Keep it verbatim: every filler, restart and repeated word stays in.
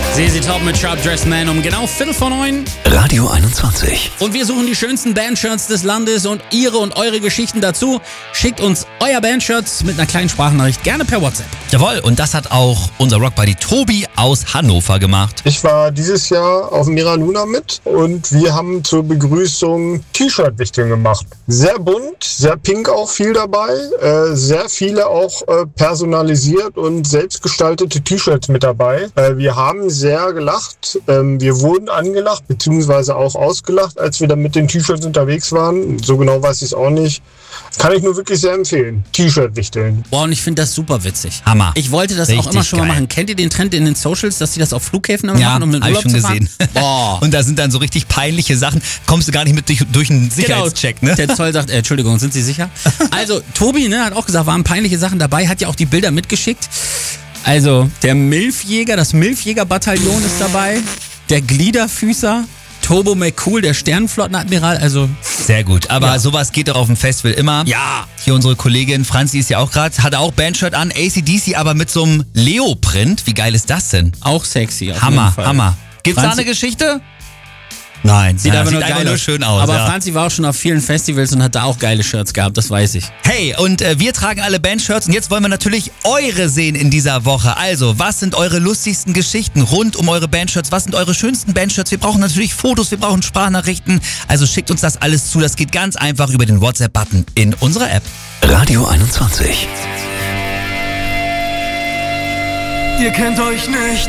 Sesi Top mit Sharp Dressed Man um genau Viertel vor neun. Radio einundzwanzig. Und wir suchen die schönsten Bandshirts des Landes und ihre und eure Geschichten dazu. Schickt uns euer Bandshirt mit einer kleinen Sprachnachricht gerne per WhatsApp. Jawohl, und das hat auch unser Rockbuddy Tobi aus Hannover gemacht. Ich war dieses Jahr auf Mira Luna mit und wir haben zur Begrüßung T-Shirt-Wichteln gemacht. Sehr bunt, sehr pink auch viel dabei, äh, sehr viele auch äh, personalisiert und selbstgestaltete T-Shirts mit dabei. Äh, wir haben sehr gelacht, ähm, wir wurden angelacht beziehungsweise auch ausgelacht, als wir dann mit den T-Shirts unterwegs waren. So genau weiß ich es auch nicht. Kann ich nur wirklich sehr empfehlen. T-Shirt-Wichteln. Boah, und ich finde das super witzig. Hammer. Ich wollte das Richtig auch immer schon mal geil. machen. Kennt ihr den Trend in den Socials, dass die das auf Flughäfen immer Ja, machen, um in den hab ich Urlaub schon zu fahren? gesehen. Boah. Und da sind dann so richtig peinliche Sachen. Kommst du gar nicht mit durch, durch einen Sicherheitscheck, ne? Der Zoll sagt, äh, Entschuldigung, sind Sie sicher? Also, Tobi, ne, hat auch gesagt, waren peinliche Sachen dabei, hat ja auch die Bilder mitgeschickt. Also, der Milfjäger, das Milfjäger-Bataillon ist dabei, der Gliederfüßer, Turbo McCool, der Sternenflottenadmiral, also... Sehr gut, aber Ja. sowas geht doch auf dem Festival immer. Ja. Hier unsere Kollegin Franzi ist ja auch gerade, hatte auch Bandshirt an, A C D C, aber mit so einem Leo-Print. Wie geil ist das denn? Auch sexy. Auf Hammer, jeden Fall. Hammer. Gibt's da Franzi- eine Geschichte? Nein, Sieht ja, einfach, sieht nur, einfach geil nur aus. schön aus. Aber ja. Franzi war auch schon auf vielen Festivals und hat da auch geile Shirts gehabt, das weiß ich. Hey, und äh, wir tragen alle Bandshirts und jetzt wollen wir natürlich eure sehen in dieser Woche. Also, was sind eure lustigsten Geschichten rund um eure Bandshirts? Was sind eure schönsten Bandshirts? Wir brauchen natürlich Fotos, wir brauchen Sprachnachrichten. Also schickt uns das alles zu. Das geht ganz einfach über den WhatsApp-Button in unserer App. Radio einundzwanzig. Ihr kennt euch nicht